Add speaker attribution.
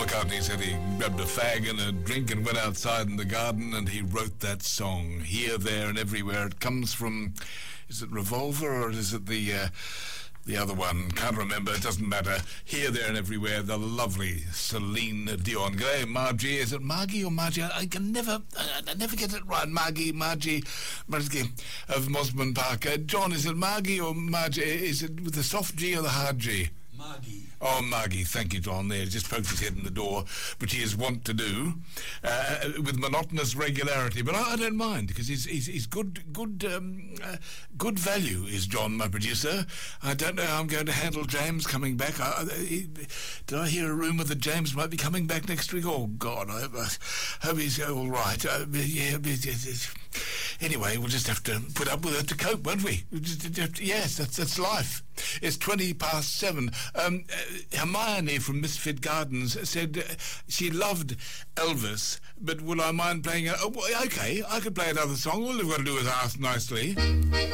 Speaker 1: McCartney said he grabbed a fag and a drink and went outside in the garden and he wrote that song, Here, There and Everywhere. It comes from, is it Revolver or is it the other one? Can't remember, it doesn't matter. Here, There and Everywhere, the lovely Celine Dion. G'day, Margie. Is it Margie or Margie? I never get it right. Margie of Mosman Park. John, is it Margie or Margie? Is it with the soft G or the hard G?
Speaker 2: Margie.
Speaker 1: Oh, Margie, thank you, John. There, just poked his head in the door, which he is wont to do, with monotonous regularity. But I don't mind because he's good value. Is John, my producer? I don't know how I'm going to handle James coming back. Did I hear a rumour that James might be coming back next week? Oh God, I hope he's all right. Anyway, we'll just have to put up with it to cope, won't we? Yes, that's life. It's 7:20. Hermione from Misfit Gardens said she loved Elvis, but will I mind playing okay, I could play another song. All you've got to do is ask nicely.